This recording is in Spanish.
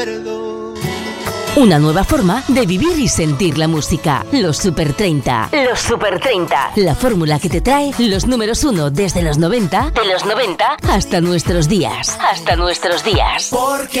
Una nueva forma de vivir y sentir la música. Los Super 30. Los Super 30. La fórmula que te trae los números 1 desde los 90, de los 90 hasta nuestros días. Hasta nuestros días. Porque